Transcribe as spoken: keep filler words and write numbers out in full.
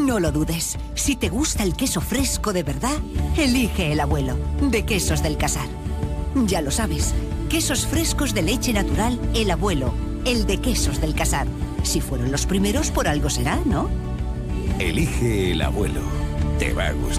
No lo dudes. Si te gusta el queso fresco de verdad, elige El Abuelo, de Quesos del Casar. Ya lo sabes, quesos frescos de leche natural El Abuelo, el de Quesos del Casar. Si fueron los primeros, por algo será, ¿no? Elige El Abuelo. Te va a gustar.